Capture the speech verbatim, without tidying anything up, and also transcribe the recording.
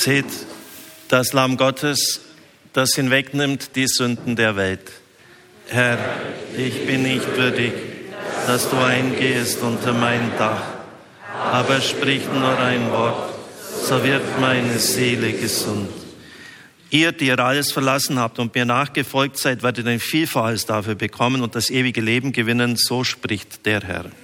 Seht, das Lamm Gottes, das hinwegnimmt die Sünden der Welt. Herr, ich bin nicht würdig, dass du eingehst unter mein Dach, aber sprich nur ein Wort, so wird meine Seele gesund. Ihr, die ihr alles verlassen habt und mir nachgefolgt seid, werdet ein Vielfaches dafür bekommen und das ewige Leben gewinnen, so spricht der Herr.